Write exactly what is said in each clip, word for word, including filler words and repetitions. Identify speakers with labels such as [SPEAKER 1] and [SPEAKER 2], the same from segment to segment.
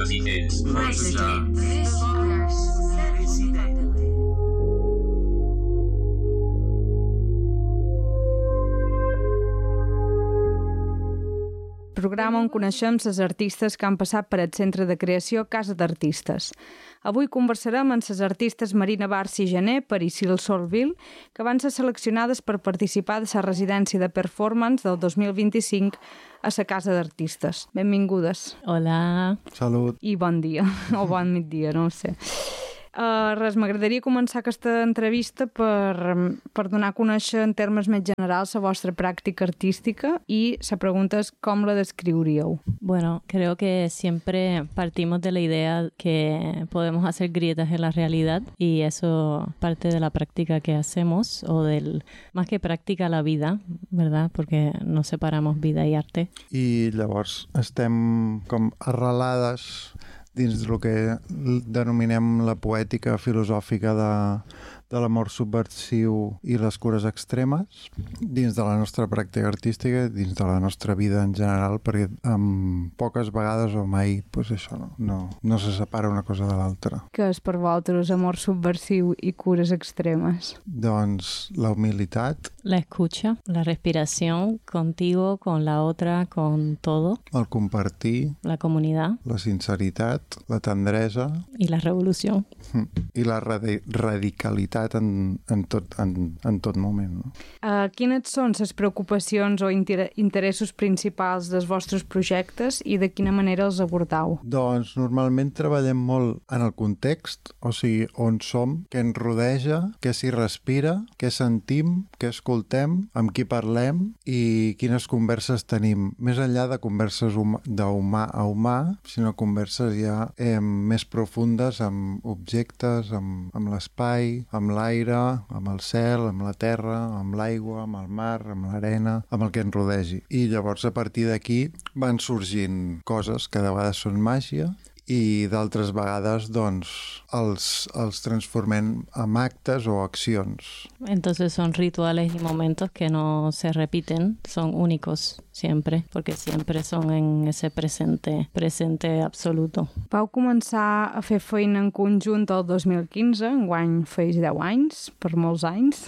[SPEAKER 1] idees.
[SPEAKER 2] Programa on coneixem les artistes que han passat per el Centre de Creació Casa d'Artistes. Avui conversarem amb les artistes Marina Barci Gené, per Isil Solville, que van ser seleccionades per participar de la residència de performance del dos mil vint-i-cinc a la Casa d'Artistes. Benvingudes.
[SPEAKER 3] Hola.
[SPEAKER 4] Salut.
[SPEAKER 2] I bon dia, o bon migdia, no ho sé. Uh, res, m'agradaria començar aquesta entrevista per, per donar a conèixer en termes més generals la vostra pràctica artística y la pregunta es ¿cómo la describiríeu?
[SPEAKER 3] Bueno, creo que siempre partimos de la idea que podemos hacer grietas en la realidad y eso parte de la práctica que hacemos o del, más que práctica, la vida, ¿verdad? Porque no separamos vida y arte.
[SPEAKER 4] I llavors estem com arrelades dins del que denominem la poètica filosòfica de, de l'amor subversiu i les cures extremes dins de la nostra pràctica artística, dins de la nostra vida en general, perquè amb poques vegades o mai pues això no, no, no se separa una cosa de l'altra.
[SPEAKER 2] Què és per vosaltres amor subversiu i cures extremes?
[SPEAKER 4] Doncs la humilitat,
[SPEAKER 3] la escucha, la respiración contigo, con la otra, con todo.
[SPEAKER 4] El compartir,
[SPEAKER 3] la comunidad,
[SPEAKER 4] la sinceritat, la tendresa
[SPEAKER 3] i la revolució
[SPEAKER 4] i la radi radicalitat en, en, tot, en, en tot moment. No?
[SPEAKER 2] Uh, quines són les preocupacions o inter interessos principals dels vostres projectes i de quina manera els abordau?
[SPEAKER 4] Doncs normalment treballem molt en el context, o sigui, on som, què ens rodeja, què s'hi respira, què sentim, què escoltem, amb qui parlem i quines converses tenim. Més enllà de converses d'humà a humà, sinó converses ja eh, més profundes amb objectes, amb, amb l'espai, amb l'aire, amb el cel, amb la terra, amb l'aigua, amb el mar, amb l'arena, amb el que ens rodegi. I llavors a partir d'aquí van sorgint coses que de vegades són màgia i d'altres vegades doncs els, els transformem en actes o accions.
[SPEAKER 3] Entonces son rituales y momentos que no se repiten, son únicos siempre, porque siempre son en ese presente, presente absoluto.
[SPEAKER 2] Vau començar a fer feina en conjunt el dos mil quinze, enguany feis deu anys, per molts anys.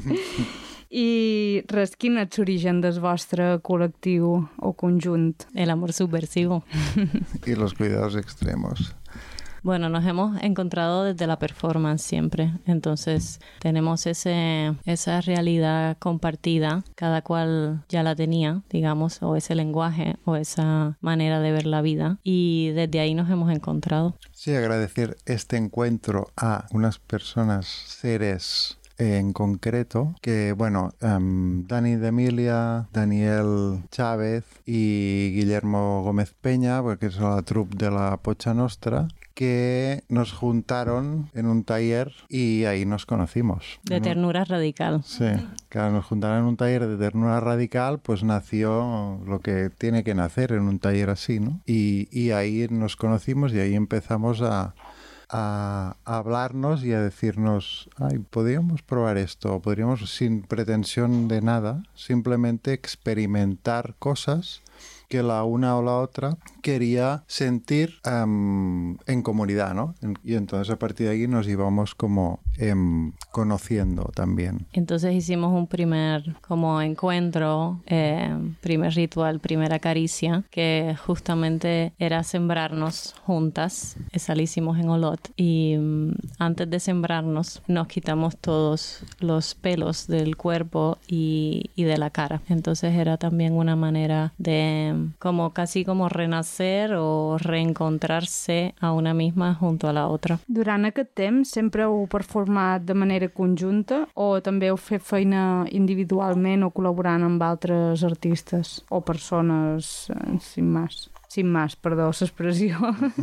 [SPEAKER 2] I res, quin és l'origen del vostre col·lectiu o conjunt?
[SPEAKER 3] El amor subversivo.
[SPEAKER 4] Y los cuidados extremos.
[SPEAKER 3] Bueno, nos hemos encontrado desde la performance siempre, entonces tenemos ese, esa realidad compartida, cada cual ya la tenía, digamos, o ese lenguaje o esa manera de ver la vida y desde ahí nos hemos encontrado.
[SPEAKER 4] Sí, agradecer este encuentro a unas personas, seres en concreto, que bueno, um, Dani de Emilia, Daniel Chávez y Guillermo Gómez Peña, porque es la troupe de la Pocha Nostra, que nos juntaron en un taller y ahí nos conocimos.
[SPEAKER 3] De ternura radical.
[SPEAKER 4] Sí, claro, nos juntaron en un taller de ternura radical, pues nació lo que tiene que nacer en un taller así, ¿no? Y, y ahí nos conocimos y ahí empezamos a a hablarnos y a decirnos, ay, podríamos probar esto, podríamos, sin pretensión de nada, simplemente experimentar cosas que la una o la otra quería sentir um, en comunidad, ¿no? Y entonces a partir de ahí nos íbamos como um, conociendo también.
[SPEAKER 3] Entonces hicimos un primer como encuentro, eh, primer ritual, primera caricia, que justamente era sembrarnos juntas. Esa la hicimos en Olot y um, antes de sembrarnos nos quitamos todos los pelos del cuerpo y, y de la cara. Entonces era también una manera de como casi como renacer o reencontrarse a una misma junto a la otra.
[SPEAKER 2] Durant aquest temps sempre heu performat de manera conjunta o també heu fet feina individualment o col·laborant amb altres artistes o persones sin más? Sin más, perdó, l'expressió.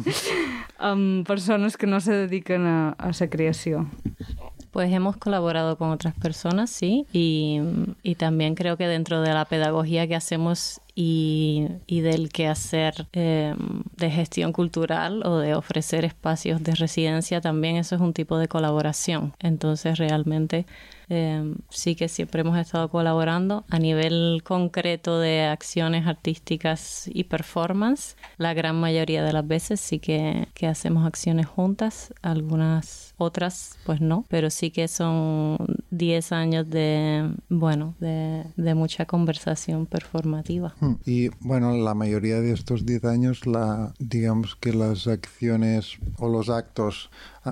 [SPEAKER 2] Amb persones que no se dediquen a, a la creació.
[SPEAKER 3] Pues hemos colaborado con otras personas, sí, y, y también creo que dentro de la pedagogía que hacemos y, y del quehacer eh, de gestión cultural o de ofrecer espacios de residencia, también eso es un tipo de colaboración. Entonces realmente eh, sí que siempre hemos estado colaborando a nivel concreto de acciones artísticas y performance. La gran mayoría de las veces sí que, que hacemos acciones juntas, algunas otras pues no, pero sí que son diez años de, bueno, de, de mucha conversación performativa.
[SPEAKER 4] Y bueno, la mayoría de estos diez años, la, digamos que las acciones o los actos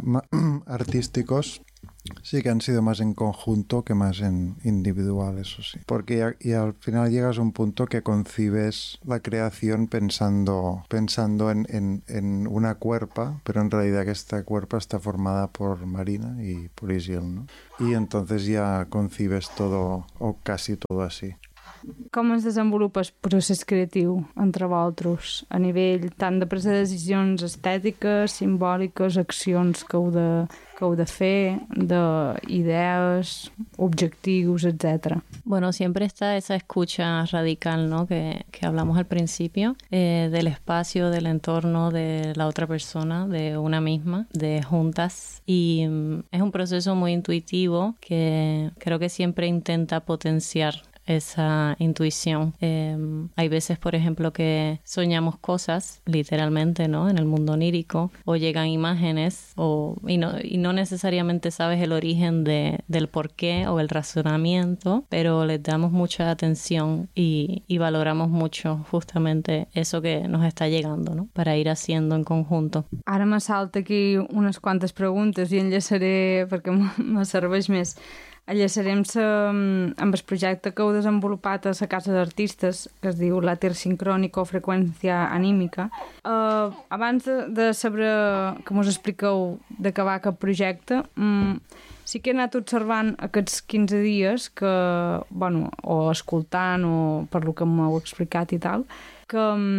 [SPEAKER 4] artísticos sí que han sido más en conjunto que más en individual, eso sí. Porque ya, y al final llegas a un punto que concibes la creación pensando, pensando en, en, en una cuerpa, pero en realidad esta cuerpa está formada por Marina y por Isil, ¿no? Y entonces ya concibes todo, o casi todo así.
[SPEAKER 2] Com es desenvolupa el procés creatiu entre vosaltres a nivell tant de presa de decisions estètiques, simbòliques, accions que heu de, que heu de fer, d'idees, objectius, etcétera?
[SPEAKER 3] Bueno, siempre está esa escucha radical, ¿no? Que, que hablamos al principio, eh, del espacio, del entorno, de la otra persona, de una misma, de juntas. Y um, es un proceso muy intuitivo que creo que siempre intenta potenciar esa intuición. Eh, hay veces, por ejemplo, que soñamos cosas, literalmente, ¿no? En el mundo onírico, o llegan imágenes, o, y, no, y no necesariamente sabes el origen de, del porqué o el razonamiento, pero les damos mucha atención y, y valoramos mucho justamente eso que nos està llegando, ¿no? Para ir haciendo en conjunto.
[SPEAKER 2] Ara me salta aquí unes quantes preguntes i enllaçaré perquè me serveix més. Enllaçarem-se amb el projecte que heu desenvolupat a la Casa d'Artistes, que es diu Látir Sincrònico Freqüència Anímica. Uh, abans de, de saber que mos expliqueu de què va aquest projecte, um, sí que he anat observant aquests quinze dies que, bueno, o escoltant o per lo que m'heu explicat i tal, que,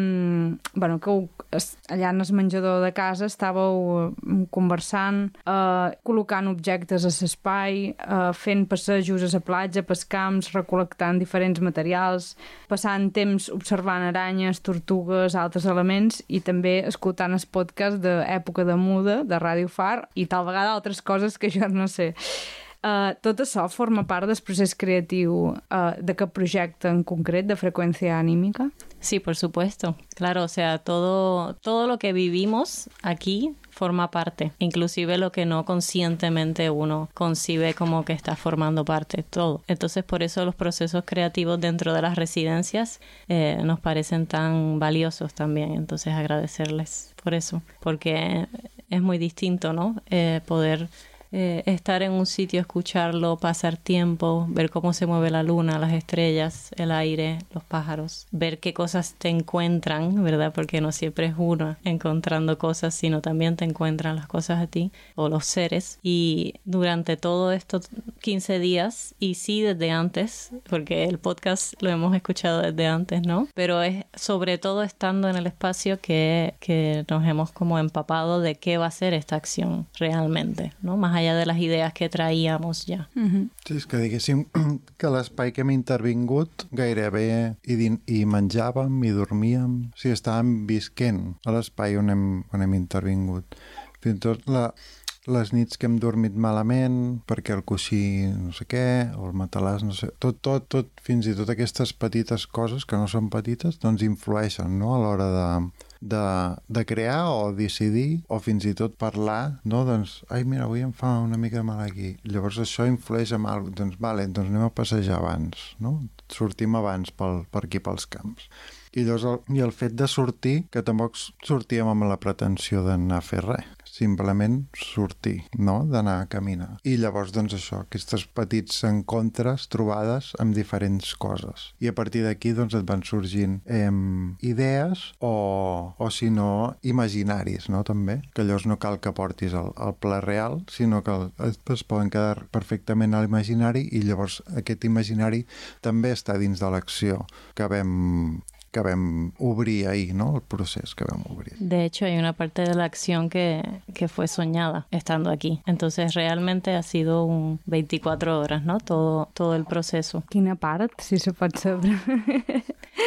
[SPEAKER 2] bueno, que allà en el menjador de casa estàveu conversant, eh, col·locant objectes a l'espai, eh, fent passejos a la platja, pels camps, recol·lectant diferents materials, passant temps observant aranyes, tortugues, altres elements i també escoltant el podcast d'Època de Muda, de Ràdio Far i tal vegada altres coses que jo no sé. Uh, tot això forma part del procés creatiu uh, d'aquest projecte en concret de Frecuencia Anímica?
[SPEAKER 3] Sí, por supuesto. Claro, o sea, todo, todo lo que vivimos aquí forma parte, inclusive lo que no conscientemente uno concibe como que está formando parte, todo. Entonces, por eso los procesos creativos dentro de las residencias eh, nos parecen tan valiosos también. Entonces, agradecerles por eso, porque es muy distinto, ¿no? Eh, poder Eh, estar en un sitio, escucharlo, pasar tiempo, ver cómo se mueve la luna, las estrellas, el aire, los pájaros, ver qué cosas te encuentran, ¿verdad? Porque no siempre es uno encontrando cosas, sino también te encuentran las cosas a ti o los seres. Y durante todo estos quince días, y sí desde antes, porque el podcast lo hemos escuchado desde antes, ¿no? Pero es sobre todo estando en el espacio que, que nos hemos como empapado de qué va a ser esta acción realmente, ¿no? Más allá de les idees que traíamos ja.
[SPEAKER 2] Mm-hmm.
[SPEAKER 4] Sí, és que diguéssim que l'espai que hem intervingut gairebé i, din i menjàvem i dormíem, o sigui, estàvem visquent a l'espai on, hem, on hem intervingut. Fins i tot la, les nits que hem dormit malament perquè el coixí no sé què, o el matalàs, no sé, tot, tot, tot, fins i tot aquestes petites coses que no són petites, doncs influeixen, no?, a l'hora de, de, de crear o decidir o fins i tot parlar, no? Doncs, ai, mira, avui em fa una mica de mal aquí. Llavors això influeix en alguna cosa. Doncs, vale, doncs anem a passejar abans, no? Sortim abans pel, per aquí pels camps. I llavors el, i el fet de sortir, que tampoc sortíem amb la pretensió d'anar a fer res, simplement sortir, no? D'anar a caminar. I llavors, doncs això, aquestes petits encontres, trobades amb diferents coses. I a partir d'aquí, doncs, et van sorgint eh, idees o, o si no, imaginaris, no? També, que llavors no cal que portis el, el pla real, sinó que el, es poden quedar perfectament a l'imaginari i llavors aquest imaginari també està dins de l'acció que vam que vam obrir ahí, ¿no? El proceso que vam obrir.
[SPEAKER 3] De hecho, hay una parte de la acción que, que fue soñada estando aquí. Entonces, realmente ha sido un veinticuatro horas, ¿no? Todo, todo el proceso.
[SPEAKER 2] Quina part, si se pot saber?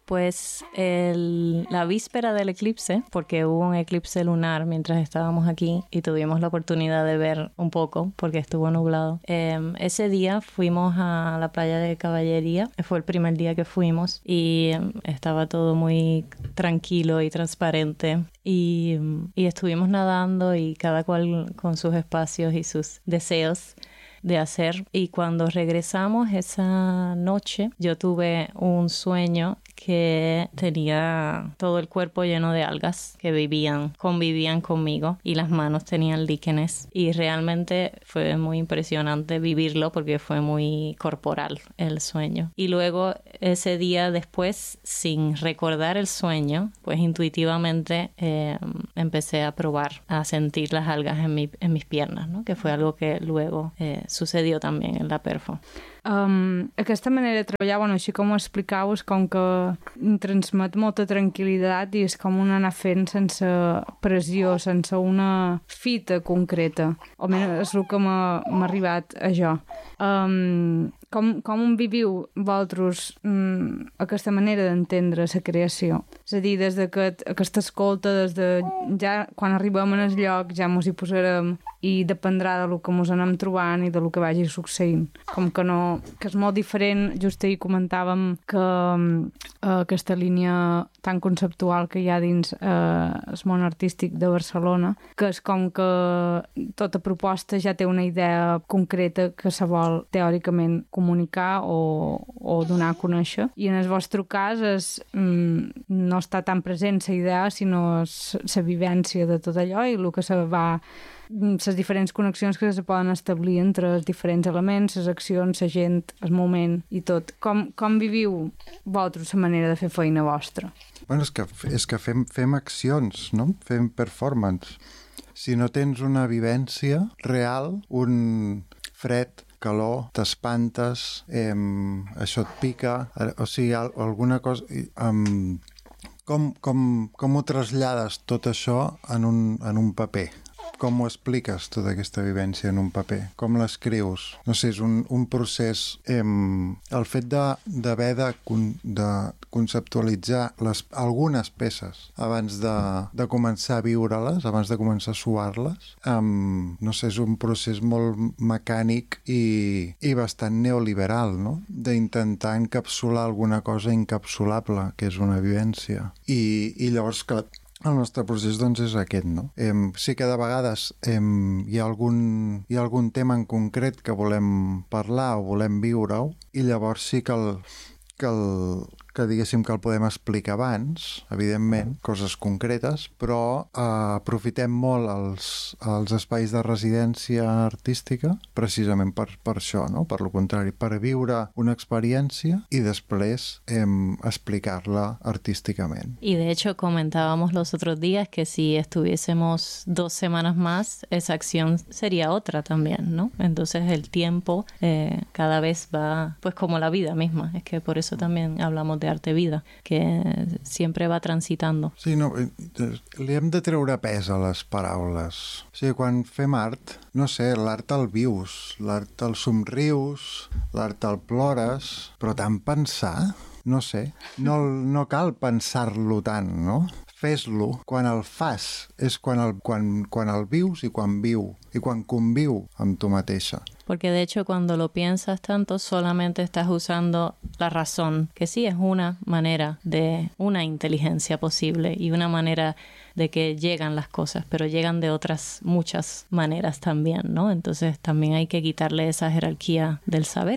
[SPEAKER 3] Pues el, la víspera del eclipse, porque hubo un eclipse lunar mientras estábamos aquí y tuvimos la oportunidad de ver un poco porque estuvo nublado. Eh, ese día fuimos a la playa de Caballería, fue el primer día que fuimos y eh, estaba todo muy tranquilo y transparente y, y estuvimos nadando y cada cual con sus espacios y sus deseos de hacer. Y cuando regresamos esa noche, yo tuve un sueño que tenía todo el cuerpo lleno de algas que vivían, convivían conmigo y las manos tenían líquenes y realmente fue muy impresionante vivirlo porque fue muy corporal el sueño. Y luego ese día después, sin recordar el sueño, pues intuitivamente eh, empecé a probar, a sentir las algas en, mi, en mis piernas, ¿no? Que fue algo que luego eh, sucedió también en la perfo.
[SPEAKER 2] Um, aquesta manera de treballar, bueno, així com ho explicau, és com que transmet molta tranquil·litat i és com un anar fent sense pressió, sense una fita concreta. Almenys és el que m'ha arribat a jo. Um, com, com viviu vosaltres um, aquesta manera d'entendre la creació? És a dir, des de que aquesta escolta, des de ja quan arribem al lloc ja mos hi posarem i dependrà del que mos anem trobant i del que vagi succeint. Com que no que és molt diferent, just ahir comentàvem que uh, aquesta línia tan conceptual que hi ha dins uh, el món artístic de Barcelona, que és com que tota proposta ja té una idea concreta que se vol teòricament comunicar o, o donar a conèixer. I en el vostre cas és, um, no està tan present la idea, sinó la vivència de tot allò i el que se va les diferents connexions que se poden establir entre els diferents elements, les accions, la gent, el moment i tot. Com, com viviu vosaltres la manera de fer feina vostra?
[SPEAKER 4] Bueno, és que, és que fem, fem accions, no? Fem performance. Si no tens una vivència real, un fred, calor, t'espantes, eh, això et pica, o sigui, alguna cosa... Eh, com, com, com ho trasllades tot això en un, en un paper? Com ho expliques, tota aquesta vivència en un paper? Com l'escrius? No sé, és un, un procés... Eh, el fet d'haver de, de, de conceptualitzar les, algunes peces abans de, de començar a viure-les, abans de començar a suar-les, eh, no sé, és un procés molt mecànic i, i bastant neoliberal, no? D'intentar encapsular alguna cosa incapsulable, que és una vivència. I, i llavors, clar, el nostre procés, doncs, és aquest, no? Eh, sí que de vegades eh, hi ha algun, hi ha algun tema en concret que volem parlar o volem viure-ho i llavors sí que el, que el, que diguéssim que el podem explicar abans, evidentment, coses concretes, però eh, aprofitem molt els, els espais de residència artística precisament per, per això, no? Per lo contrari, per viure una experiència y després eh, explicarla artísticamente.
[SPEAKER 3] Y de hecho comentábamos los otros días que si estuviésemos dos semanas más, esa acción sería otra también, ¿no? Entonces el tiempo eh, cada vez va, pues como la vida misma, es que por eso también hablamos de arte-vida, que sempre va transitando.
[SPEAKER 4] Sí, no, li hem de treure pes a les paraules. O sigui, quan fem art, no sé, l'art el vius, l'art el somrius, l'art el plores, però tant pensar, no sé, no, no cal pensar-lo tant, no? Fes-lo. Quan el fas és quan el, quan, quan el vius i quan viu, i quan conviu amb tu mateixa.
[SPEAKER 3] Porque de hecho cuando lo piensas tanto solamente estás usando la razón, que sí es una manera de una inteligencia posible y una manera de que llegan las cosas, pero llegan de otras muchas maneras también, ¿no? Entonces también hay que quitarle esa jerarquía del saber.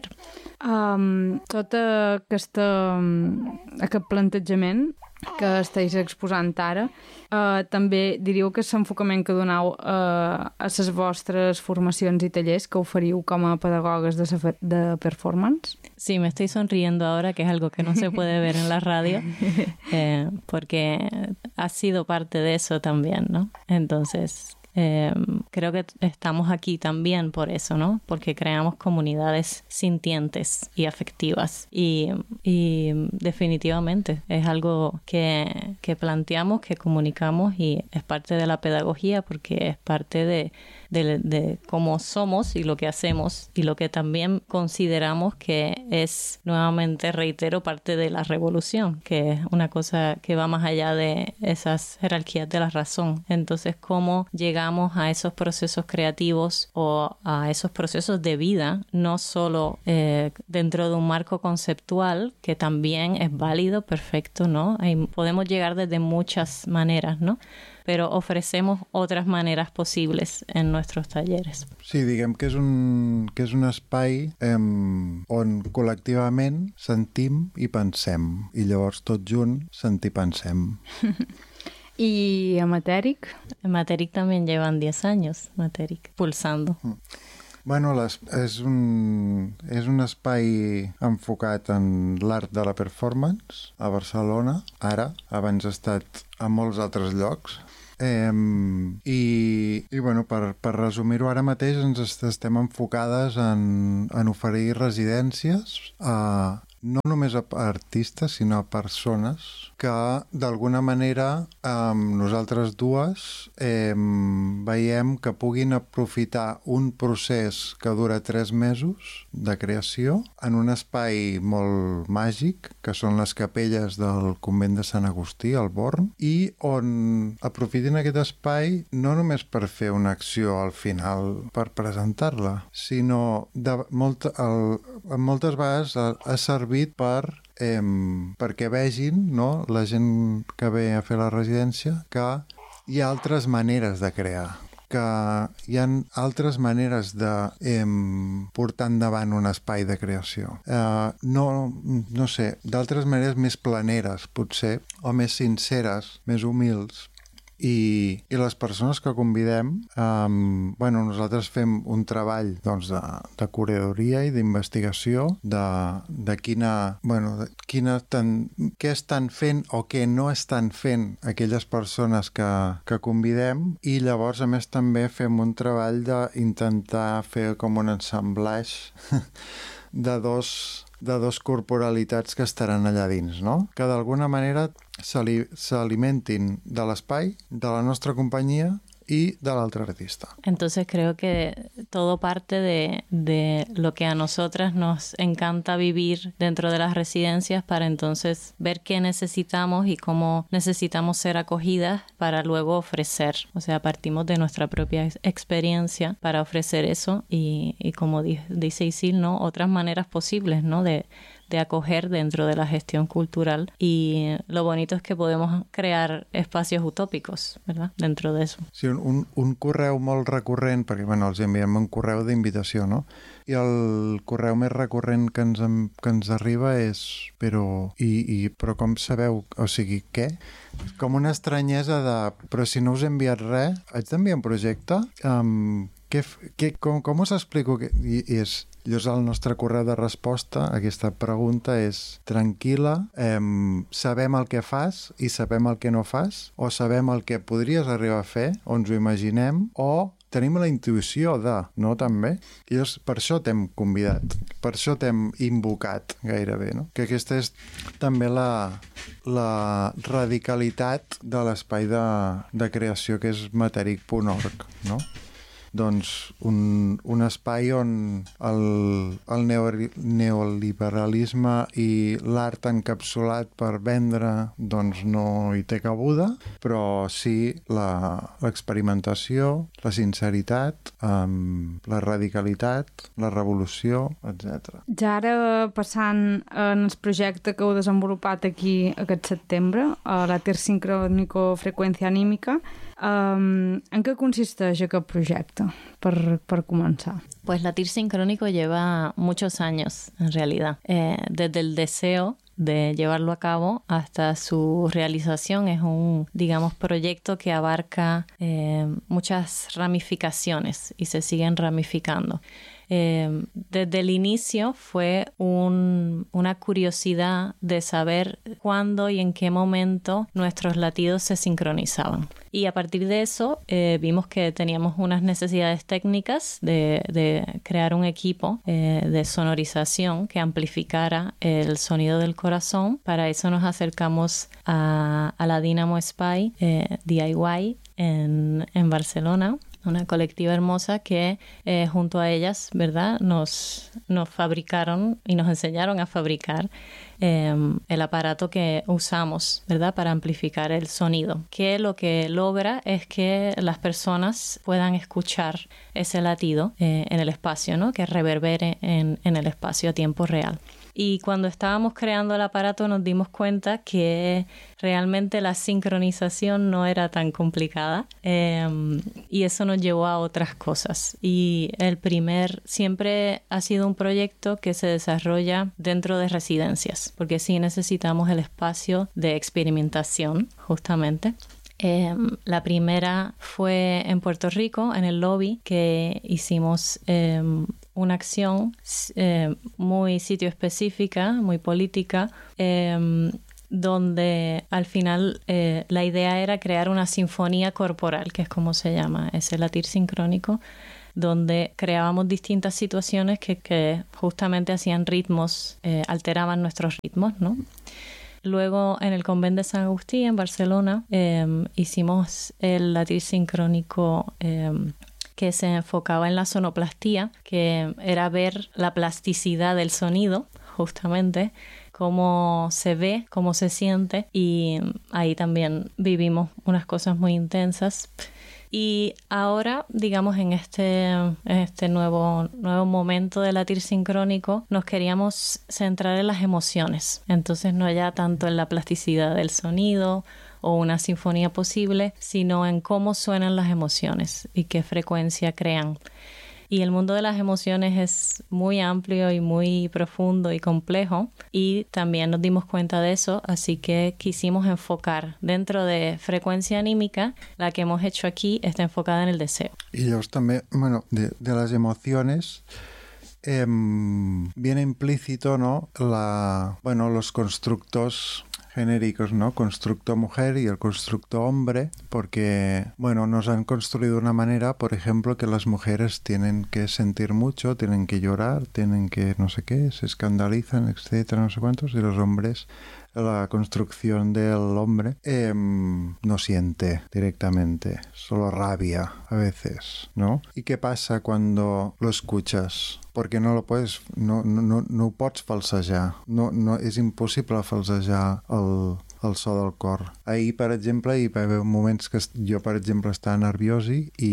[SPEAKER 2] Um, tot aquesta, aquest plantejament que estàs exposant ara, uh, també diríeu que és l'enfocament que donau uh, a les vostres formacions i tallers que oferiu com a pedagogues de, de performance?
[SPEAKER 3] Sí, me estoy sonriendo ahora, que es algo que no se puede ver en la radio, eh, porque ha sido parte de eso también, ¿no? Entonces... Eh, creo que estamos aquí también por eso, ¿no? Porque creamos comunidades sintientes y afectivas. Y, y definitivamente es algo que, que planteamos, que comunicamos y es parte de la pedagogía porque es parte de, de, de cómo somos y lo que hacemos y lo que también consideramos que es, nuevamente reitero, parte de la revolución, que es una cosa que va más allá de esas jerarquías de la razón. Entonces, cómo llegamos a esos procesos creativos o a esos procesos de vida, no solo eh, dentro de un marco conceptual, que también es válido, perfecto, ¿no? Hay, podemos llegar desde muchas maneras, ¿no? Pero ofrecemos otras maneres posibles en nuestros talleres.
[SPEAKER 4] Sí, diguem que és un, que és un espai eh, on col·lectivament sentim i pensem, i llavors tot junt sentir i pensem.
[SPEAKER 2] ¿Y a Matèric?
[SPEAKER 3] En Matèric también llevan diez años, Matèric, pulsando.
[SPEAKER 4] Mm. Bueno, les, és, un, és un espai enfocat en l'art de la performance a Barcelona, ara, abans ha estat a molts altres llocs. Eh, i, i bueno, per, per resumir-ho, ara mateix ens est estem enfocades en, en oferir residències a, no només a artistes, sinó a persones que d'alguna manera eh, nosaltres dues eh, veiem que puguin aprofitar un procés que dura tres mesos de creació en un espai molt màgic, que són les capelles del convent de Sant Agustí, al Born, i on aprofitin aquest espai no només per fer una acció al final per presentar-la, sinó de molt, el, moltes vegades ha, ha servit per eh, perquè vegin, no, la gent que ve a fer la residència, que hi ha altres maneres de crear, que hi ha altres maneres de eh, portar endavant un espai de creació. Eh, no, no sé, d'altres maneres més planeres, potser, o més sinceres, més humils. I, i les persones que convidem, um, bueno, nosaltres fem un treball doncs, de, de curadoria i d'investigació de, de quina, bueno, de quina tan, què estan fent o què no estan fent aquelles persones que, que convidem, i llavors a més també fem un treball d'intentar fer com un ensamblatge de dos de dos corporalitats que estaran allà dins, no? Que d'alguna manera s'alimentin de l'espai, de la nostra companyia y de l'altre artista.
[SPEAKER 3] Entonces creo que todo parte de, de lo que a nosotras nos encanta vivir dentro de las residencias para entonces ver qué necesitamos y cómo necesitamos ser acogidas para luego ofrecer. O sea, partimos de nuestra propia experiencia para ofrecer eso y, y como di, dice Isil, ¿no? Otras maneras posibles, ¿no? De de acoger dentro de la gestión cultural, y lo bonito es que podemos crear espacios utópicos, ¿verdad? Dentro de eso.
[SPEAKER 4] Sí, un, un correu molt recurrent, perquè bueno, els enviem un correu d'invitació, no? I el correu més recurrent que ens, que ens arriba és però, i, i, però com sabeu, o sigui, què? Com una estranyesa de, però si no us he enviat res, haig d'enviar un projecte? Um, què, què, com, com us explico? Que, i, i és, llavors el nostre correu de resposta a aquesta pregunta és tranquil·la, eh, sabem el que fas i sabem el que no fas, o sabem el que podries arribar a fer, o ens ho imaginem, o tenim la intuïció de, no, també? I llavors, per això t'hem convidat, per això t'hem invocat gairebé, no? Que aquesta és també la, la radicalitat de l'espai de, de creació que és matèric punt org, no? Doncs un, un espai on el, el neoliberalisme i l'art encapsulat per vendre doncs no hi té cabuda, però sí l'experimentació, la sinceritat, um, la radicalitat, la revolució, etcètera.
[SPEAKER 2] Ja ara passant en el projecte que heu desenvolupat aquí aquest setembre, a la Tir Sincrónico Frecuencia Anímica, Um, ¿en qué consiste aquest projecte, per, per començar?
[SPEAKER 3] Pues la Tir Sincrónico lleva muchos años, en realidad. Eh, desde el deseo de llevarlo a cabo hasta su realización es un, digamos, proyecto que abarca eh, muchas ramificaciones y se siguen ramificando. Eh, desde el inicio fue un, una curiosidad de saber cuándo y en qué momento nuestros latidos se sincronizaban. Y a partir de eso eh, vimos que teníamos unas necesidades técnicas de, de crear un equipo eh, de sonorización que amplificara el sonido del corazón. Para eso nos acercamos a, a la Dynamo Spy eh, D I Y en, en Barcelona, una colectiva hermosa que eh, junto a ellas, ¿verdad?, nos, nos fabricaron y nos enseñaron a fabricar eh, el aparato que usamos, ¿verdad?, para amplificar el sonido, que lo que logra es que las personas puedan escuchar ese latido eh, en el espacio, ¿no?, que reverbere en, en el espacio a tiempo real. Y cuando estábamos creando el aparato nos dimos cuenta que realmente la sincronización no era tan complicada eh, y eso nos llevó a otras cosas. Y el primer siempre ha sido un proyecto que se desarrolla dentro de residencias, porque sí necesitamos el espacio de experimentación, justamente. Eh, la primera fue en Puerto Rico, en el lobby, que hicimos eh, una acción eh, muy sitio específica, muy política, eh, donde al final eh, la idea era crear una sinfonía corporal, que es como se llama, ese latir sincrónico, donde creábamos distintas situaciones que, que justamente hacían ritmos, eh, alteraban nuestros ritmos, ¿no? Luego, en el Convent de San Agustín, en Barcelona, eh, hicimos el latir sincrónico eh, que se enfocaba en la sonoplastía, que era ver la plasticidad del sonido, justamente, cómo se ve, cómo se siente, y ahí también vivimos unas cosas muy intensas. Y ahora, digamos, en este, en este nuevo, nuevo momento de latir sincrónico, nos queríamos centrar en las emociones. Entonces, no ya tanto en la plasticidad del sonido o una sinfonía posible, sino en cómo suenan las emociones y qué frecuencia crean. Y el mundo de las emociones es muy amplio y muy profundo y complejo, y también nos dimos cuenta de eso, así que quisimos enfocar dentro de frecuencia anímica. La que hemos hecho aquí está enfocada en el deseo.
[SPEAKER 4] Y ellos también, bueno, de, de las emociones eh, viene implícito, ¿no?, la, bueno, los constructos genéricos, ¿no? Constructo mujer y el constructo hombre, porque, bueno, nos han construido de una manera, por ejemplo, que las mujeres tienen que sentir mucho, tienen que llorar, tienen que no sé qué, se escandalizan, etcétera, no sé cuántos, y los hombres, la construcción del hombre eh, no siente directamente, solo rabia a veces, ¿no? ¿Y qué pasa cuando lo escuchas? Perquè no lo puedes, no, no, no, no ho pots falsejar, no, no, és impossible falsejar el, el so del cor. Ahir, per exemple, hi va haver moments que jo, per exemple, estava nerviós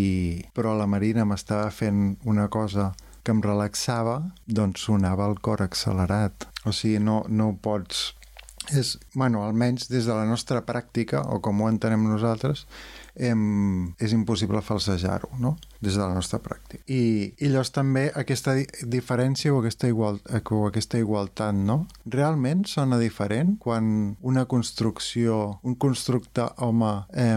[SPEAKER 4] i però la Marina m'estava fent una cosa que em relaxava, doncs sonava el cor accelerat. O sigui, no, no ho pots... És, bueno, almenys des de la nostra pràctica, o com ho entenem nosaltres, eh, és impossible falsejar-ho, no?, des de la nostra pràctica. I, i llavors també aquesta di diferència o aquesta, igual, o aquesta igualtat, no? Realment sona diferent quan una construcció, un constructe home eh,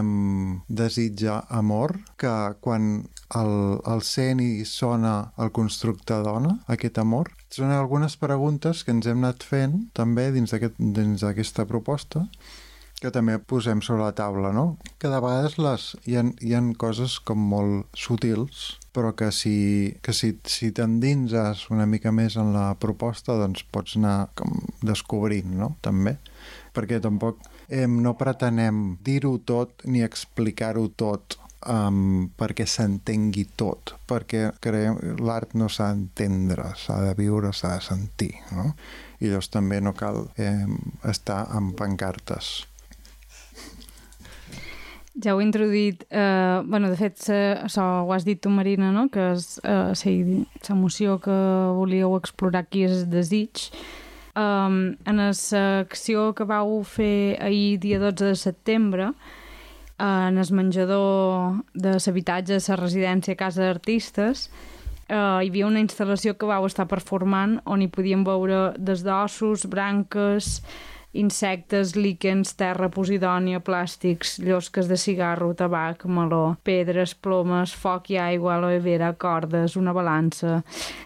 [SPEAKER 4] desitja amor, que quan el, el sent i sona el constructe dona, aquest amor. Són algunes preguntes que ens hem anat fent també dins d'aquesta proposta, que també posem sobre la taula, no? Que de vegades les, hi, ha, hi ha coses com molt sutils, però que si, que si, si t'endinses una mica més en la proposta, doncs pots anar com descobrint, no?, també. Perquè tampoc eh, no pretenem dir-ho tot ni explicar-ho tot um, perquè s'entengui tot, perquè l'art no s'ha d'entendre, s'ha de viure, s'ha de sentir, no? I llavors també no cal eh, estar amb pancartes.
[SPEAKER 2] Ja ho he introduït, eh, bueno, de fet, això ho has dit tu, Marina, no?, que l'emoció eh, que volíeu explorar aquí és el desig. Um, en l'acció que vau fer ahir, dia dotze de setembre, en el menjador de l'habitatge de la residència Casa d'Artistes, uh, hi havia una instal·lació que vau estar performant on hi podíem veure des d'ossos, branques insectes, líquens, terra, posidònia, plàstics, llosques de cigarro, tabac, meló, pedres, plomes, foc i aigua, aloe vera, cordes, una balança,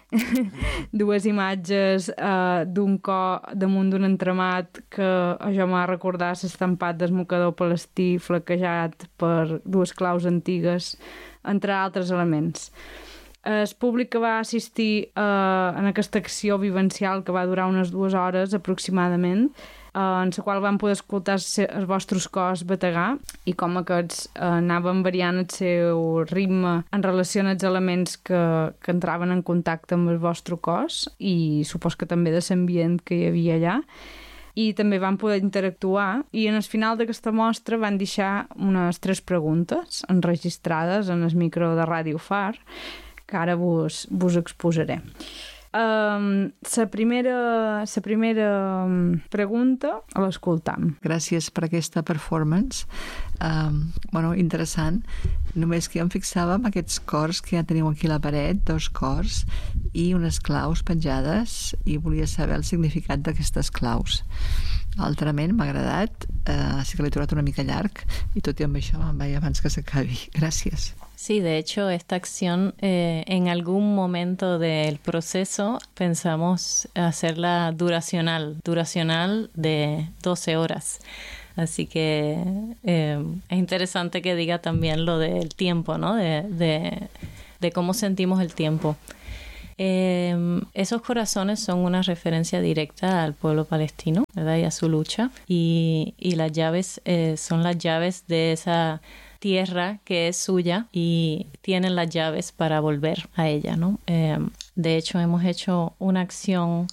[SPEAKER 2] dues imatges uh, d'un cor damunt d'un entramat que això m'ha recordat l'estampat del mocador palestí flaquejat per dues claus antigues, entre altres elements. El públic que va assistir uh, en aquesta acció vivencial que va durar unes dues hores aproximadament, Uh, en la qual van poder escoltar els vostres cors bategar i com aquests uh, anaven variant el seu ritme en relació als elements que, que entraven en contacte amb el vostre cos i supos que també de l'ambient que hi havia allà. I també van poder interactuar i en el final d'aquesta mostra van deixar unes tres preguntes enregistrades en el micro de Ràdio Far que ara vos, vos exposaré. Um, la primera, la primera pregunta l'escoltam.
[SPEAKER 1] Gràcies per aquesta performance. Um, bueno, interessant. Només que jo em fixava en aquests cors que ja teniu aquí a la paret, dos cors i unes claus penjades i volia saber el significat d'aquestes claus. Altrament m'ha agradat, uh, sí que l'he trobat una mica llarg i tot i amb això me'n vaig abans que s'acabi. Gràcies.
[SPEAKER 3] Sí, de hecho, esta acción eh, en algún momento del proceso pensamos hacerla duracional, duracional de doce horas. Así que eh, es interesante que diga también lo del tiempo, ¿no? De, de, de cómo sentimos el tiempo. Eh, esos corazones son una referencia directa al pueblo palestino, ¿verdad? Y a su lucha. Y, y las llaves eh, son las llaves de esa tierra que es suya y tienen las llaves para volver a ella, ¿no? Eh, de hecho, hemos hecho una acción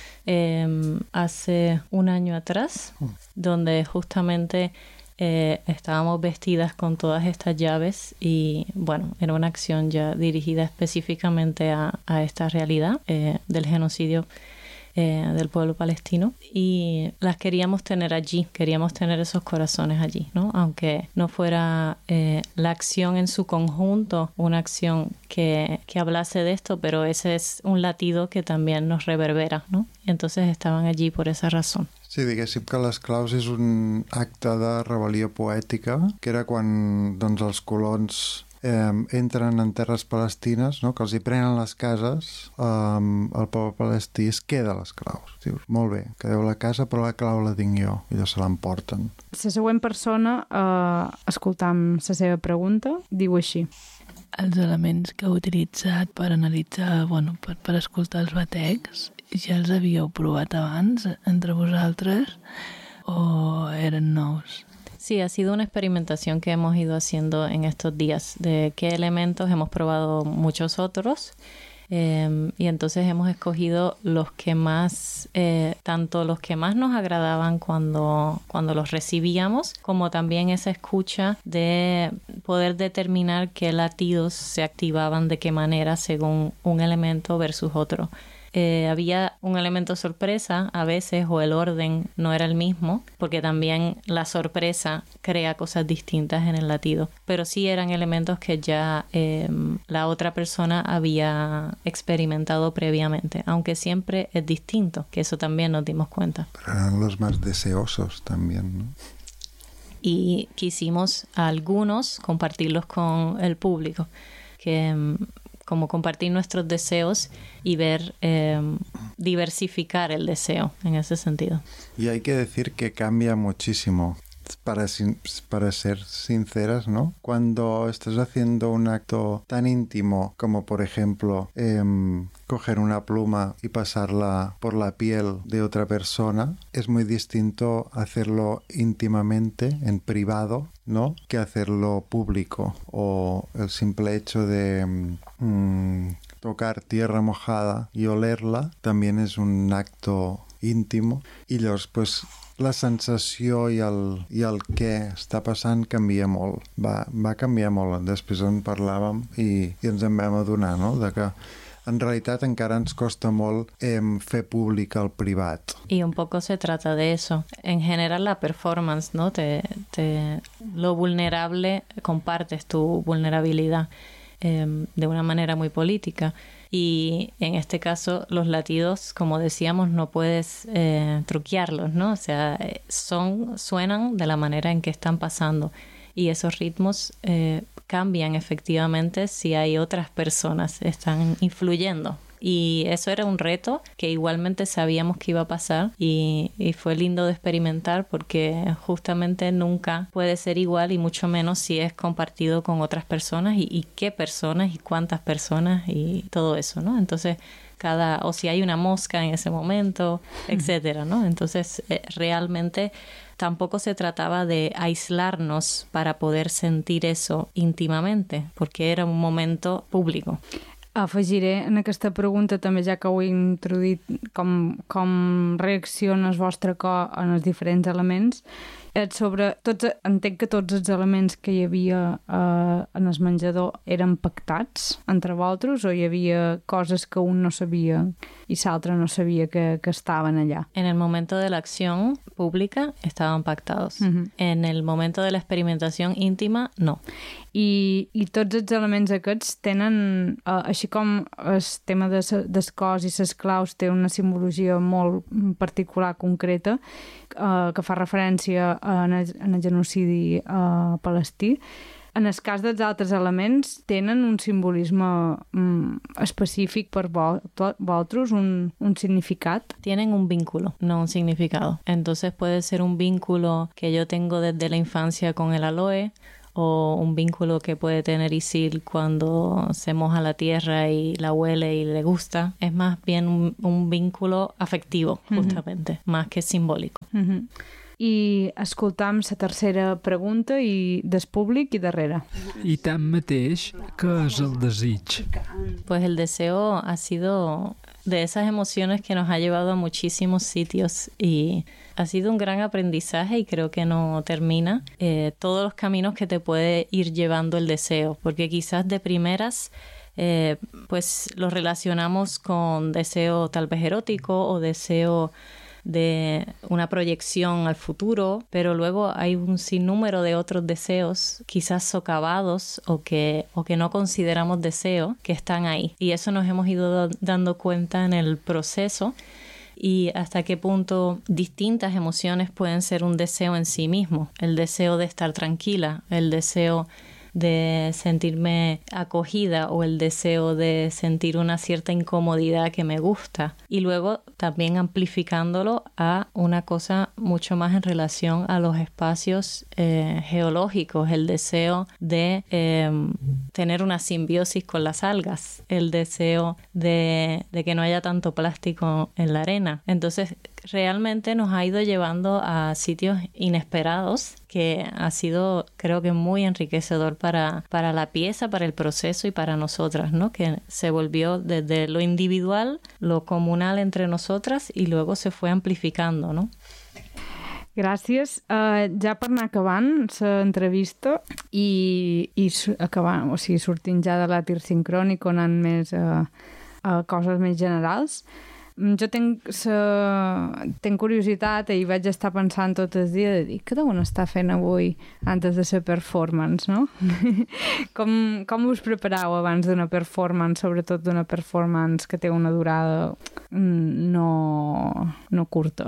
[SPEAKER 3] eh, hace un año atrás donde justamente eh, estábamos vestidas con todas estas llaves y, bueno, era una acción ya dirigida específicamente a, a esta realidad eh, del genocidio Eh, del pueblo palestino y las queríamos tener allí, queríamos tener esos corazones allí, ¿no? Aunque no fuera eh, la acción en su conjunto una acción que, que hablase de esto, pero ese es un latido que también nos reverbera, ¿no? Y entonces estaban allí por esa razón.
[SPEAKER 4] Sí, diguéssim que les claus és un acte de rebel·lió poètica, que era quan doncs, els colons eh, entren en terres palestines, no? Que els hi prenen les cases, eh, el poble palestí es queda les claus. Dius, molt bé, quedeu la casa, però la clau la tinc jo, i se l'emporten.
[SPEAKER 2] La següent persona, eh, escoltam la seva pregunta, diu així.
[SPEAKER 5] Els elements que heu utilitzat per analitzar, bueno, per, per escoltar els batecs, ja els havíeu provat abans entre vosaltres o eren nous?
[SPEAKER 3] Sí, ha sido una experimentación que hemos ido haciendo en estos días de qué elementos hemos probado muchos otros eh, y entonces hemos escogido los que más, eh, tanto los que más nos agradaban cuando, cuando los recibíamos, como también esa escucha de poder determinar qué latidos se activaban de qué manera según un elemento versus otro. Eh, había un elemento sorpresa a veces o el orden no era el mismo porque también la sorpresa crea cosas distintas en el latido, pero sí eran elementos que ya eh, la otra persona había experimentado previamente, aunque siempre es distinto, que eso también nos dimos cuenta.
[SPEAKER 4] Pero eran los más deseosos también, ¿no?
[SPEAKER 3] Y quisimos a algunos compartirlos con el público, que como compartir nuestros deseos y ver, eh, diversificar el deseo en ese sentido.
[SPEAKER 4] Y hay que decir que cambia muchísimo. Para, para ser sinceras, ¿no? Cuando estás haciendo un acto tan íntimo como, por ejemplo, eh, coger una pluma y pasarla por la piel de otra persona, es muy distinto hacerlo íntimamente, en privado, ¿no? Que hacerlo público. O el simple hecho de mmm, tocar tierra mojada y olerla también es un acto íntimo. Y llavors, pues, la sensació i el, i el què està passant canvia molt. Va, va canviar molt. Després en parlàvem i, i ens en vam adonar, no? De que en realitat encara ens costa molt eh, fer públic el privat.
[SPEAKER 3] Y un poco se trata de eso. En general la performance, ¿no? Te, te, lo vulnerable, compartes tu vulnerabilidad eh, de una manera muy política. y en este caso los latidos, como decíamos, no puedes eh, truquearlos, ¿no? O sea, son, suenan de la manera en que están pasando y esos ritmos eh, cambian efectivamente si hay otras personas que están influyendo. Y eso era un reto que igualmente sabíamos que iba a pasar y, y fue lindo de experimentar porque justamente nunca puede ser igual y mucho menos si es compartido con otras personas y, y qué personas y cuántas personas y todo eso, ¿no? Entonces, cada, o si hay una mosca en ese momento, etcétera, ¿no? Entonces, eh, realmente tampoco se trataba de aislarnos para poder sentir eso íntimamente, porque era un momento público.
[SPEAKER 2] Afegiré en aquesta pregunta també, ja que ho he introduït, com, com reacciona el vostre cor en els diferents elements. Sobre tots, entenc que tots els elements que hi havia eh, en el menjador eren pactats entre vosaltres o hi havia coses que un no sabia y l'altre no sabia que, que estaven allà?
[SPEAKER 3] En el momento de la acción pública estaban pactados. Uh-huh. En el momento de la experimentación íntima, no.
[SPEAKER 2] I, i tots els elements aquests tenen, eh, així com el tema de sa, del cos i les claus té una simbologia molt particular, concreta, eh, que fa referència en el, en el genocidi eh, palestí. En el cas dels altres elements tenen un simbolisme mm, específic per vosaltres, un, un significat.
[SPEAKER 3] Tienen un vínculo, no un significado. Entonces puede ser un vínculo que yo tengo desde la infancia con el aloe, o un vínculo que puede tener Isil cuando se moja la tierra y la huele y le gusta. Es más bien un, un vínculo afectivo, justamente, uh-huh. más que simbólico.
[SPEAKER 2] Uh-huh. I escoltam la tercera pregunta i del públic i darrere.
[SPEAKER 6] I tanmateix, què és el desig?
[SPEAKER 3] Pues el deseo ha sido de esas emociones que nos ha llevado a muchísimos sitios y ha sido un gran aprendizaje y creo que no termina. Eh, todos los caminos que te puede ir llevando el deseo, porque quizás de primeras eh, pues lo relacionamos con deseo tal vez erótico o deseo de una proyección al futuro, pero luego hay un sinnúmero de otros deseos, quizás socavados o que, o que no consideramos deseo, que están ahí. Y eso nos hemos ido dando cuenta en el proceso y hasta qué punto distintas emociones pueden ser un deseo en sí mismo. El deseo de estar tranquila, el deseo de sentirme acogida o el deseo de sentir una cierta incomodidad que me gusta. Y luego también amplificándolo a una cosa mucho más en relación a los espacios eh, geológicos, el deseo de eh, tener una simbiosis con las algas, el deseo de, de que no haya tanto plástico en la arena. Entonces, realmente nos ha ido llevando a sitios inesperados que ha sido, creo que, muy enriquecedor para, para la pieza, para el proceso y para nosotras, ¿no? Que se volvió desde lo individual, lo comunal entre nosotras y luego se fue amplificando, ¿no?
[SPEAKER 2] Gràcies. Uh, ja per anar acabant l'entrevista i, i acabant, o sigui, sortint ja de l'àtir sincrònic on han més uh, uh, coses més generals. Jo tenc, sa, tenc curiositat i vaig estar pensant tot el dia de dir què deuen estar fent avui antes de la performance, no? com, com us prepareu abans d'una performance, sobretot d'una performance que té una durada no, no curta?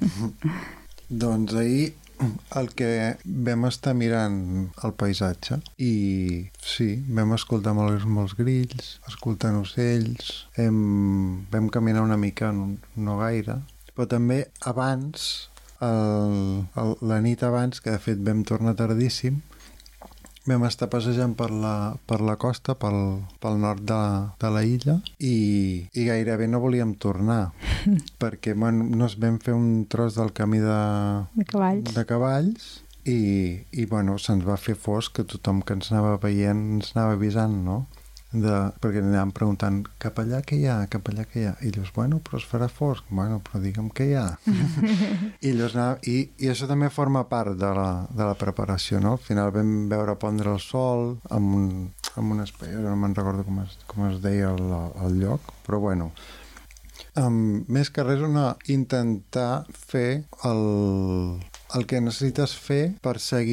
[SPEAKER 4] Doncs ahir el que vam estar mirant el paisatge i sí, vam escoltar molts, molts grills, escoltant ocells, hem, vam caminar una mica, no, no gaire, però també abans, el, el, la nit abans, que de fet vam tornar tardíssim, vam estar passejant per la, per la costa, pel, pel nord de, de la illa i, i gairebé no volíem tornar perquè bueno, nos vam fer un tros del camí de,
[SPEAKER 2] de cavalls,
[SPEAKER 4] de cavalls i, i bueno, se'ns va fer fosc que tothom que ens anava veient ens anava avisant, no? De, perquè anàvem preguntant cap allà què hi ha, cap allà què hi ha i llavors, bueno, però es farà fosc bueno, però digue'm què hi ha i, llavors anava, i, i això també forma part de la, de la preparació, no? Al final vam veure pondre el sol amb un, amb un espai, no me'n recordo com es, com es deia el, el lloc, però bueno um, més que res una intentar fer el, el que necessites fer per seguir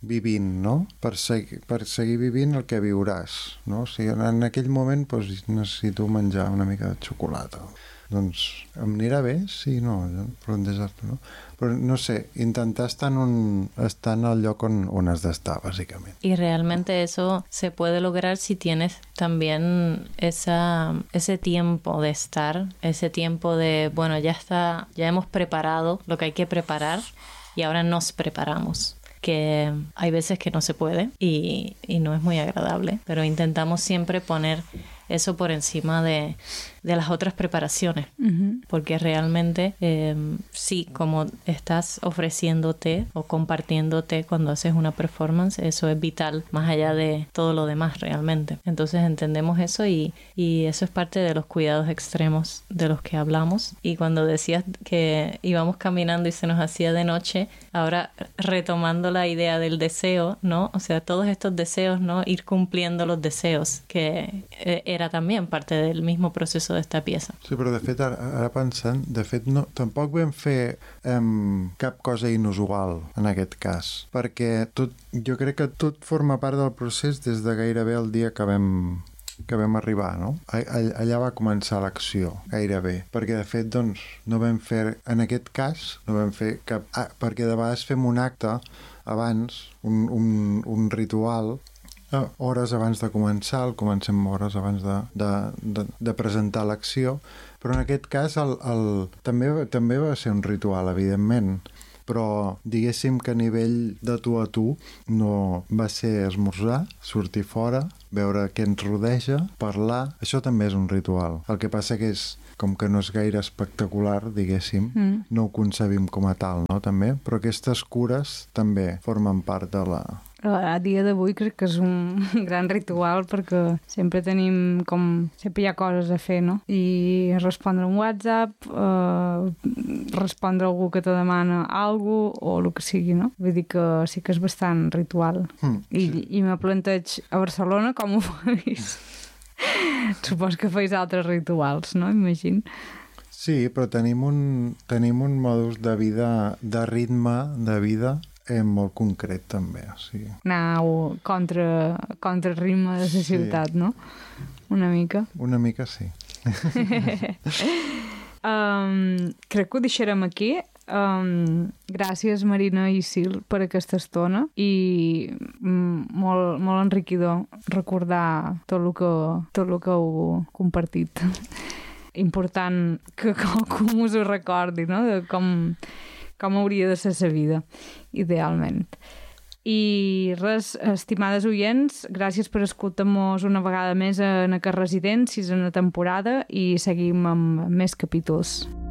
[SPEAKER 4] vivint, no? Per, segui, per seguir vivint el que viuràs, no? O sigui, en aquell moment doncs, necessito menjar una mica de xocolata. Doncs em anirà bé? Sí, no, però un desastre, no? Però no sé, intentar estar en, un, estar en el lloc on, on has d'estar, básicamente.
[SPEAKER 3] Y realmente eso se puede lograr si tienes también esa, ese tiempo de estar, ese tiempo de, bueno, ya está, ya hemos preparado lo que hay que preparar y ahora nos preparamos. Que hay veces que no se puede y, y no es muy agradable, pero intentamos siempre poner eso por encima de, de las otras preparaciones, uh-huh. porque realmente eh, sí, como estás ofreciéndote o compartiéndote cuando haces una performance, eso es vital, más allá de todo lo demás realmente. Entonces entendemos eso y, y eso es parte de los cuidados extremos de los que hablamos. Y cuando decías que íbamos caminando y se nos hacía de noche, ahora retomando la idea del deseo, ¿no? O sea, todos estos deseos, ¿no? Ir cumpliendo los deseos, que eh, era també parte del mismo proceso d'esta pieza.
[SPEAKER 4] Sí, però de fet, ara, ara pensant, de fet, no, tampoc vam fer um, cap cosa inusual en aquest cas, perquè tot, jo crec que tot forma part del procés des de gairebé el dia que vam que vam arribar, no? Allà va començar l'acció, gairebé. Perquè, de fet, doncs, no vam fer, en aquest cas, no vam fer cap... Ah, perquè de vegades fem un acte abans, un, un, un ritual, hores abans de començar, el comencem hores abans de, de, de, de presentar l'acció, però en aquest cas el, el, també, també va ser un ritual, evidentment, però diguéssim que a nivell de tu a tu no va ser esmorzar, sortir fora, veure què ens rodeja, parlar, això també és un ritual. El que passa que és, com que no és gaire espectacular, diguéssim, mm. no ho concebim com a tal, no?, també, però aquestes cures també formen part de la...
[SPEAKER 2] A dia d'avui crec que és un gran ritual perquè sempre tenim com... sempre hi ha coses a fer, no? I respondre un WhatsApp, eh, respondre a algú que te demana alguna cosa o el que sigui, no? Vull dir que sí que és bastant ritual. Mm, sí. I, i me planteig a Barcelona com ho feis. Supos que feis altres rituals, no? Imagino.
[SPEAKER 4] Sí, però tenim un, tenim un modus de vida, de ritme de vida és molt concret també, o sigui.
[SPEAKER 2] Anau contra, contra el ritme de la ciutat, sí. No? Una mica.
[SPEAKER 4] Una mica sí.
[SPEAKER 2] um, crec que ho deixarem aquí. Um, gràcies Marina i Sil per aquesta estona i mm, molt, molt enriquidor recordar tot el que, tot el que heu compartit. Important que qualcú us ho recordi, no? De com... com hauria de ser la vida, idealment. I res, estimades oients, gràcies per escoltar-nos una vegada més en aquest Residents, sisena temporada, i seguim amb més capítols.